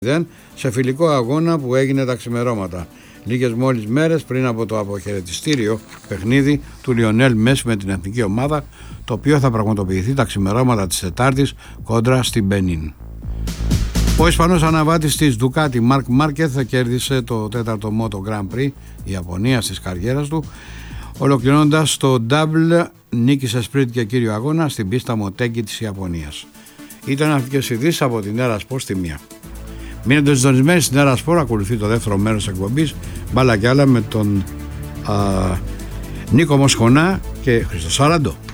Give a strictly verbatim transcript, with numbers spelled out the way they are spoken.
σε φιλικό αγώνα που έγινε τα ξημερώματα. Λίγες μόλις μέρες πριν από το αποχαιρετιστήριο παιχνίδι του Λιονέλ Μέση με την εθνική ομάδα, το οποίο θα πραγματοποιηθεί τα ξημερώματα της Τετάρτης κόντρα στην Μπενίν. Ο Ισπανός αναβάτης της Ducati Marc Márquez κέρδισε το τέταρτο Moto Grand Prix Ιαπωνίας της καριέρας του, ολοκληρώνοντας το double, νίκησε σπριντ και κύριο αγώνα στην πίστα Motegi της Ιαπωνίας. Ήταν αυτές οι ειδήσεις από την Έρα Σπορ στη μία. Μείνετε συντονισμένοι στην Έρα Σπορ, ακολουθεί το δεύτερο μέρος της εκπομπής μπάλα και άλλα με τον α, Νίκο Μοσχονά και Χριστό Σαραντό.